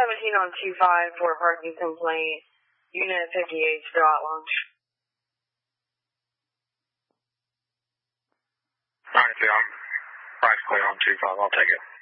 17 on 25 for a parking complaint. Unit 58, still at lunch. Alright, I'm practically on 25. I'll take it.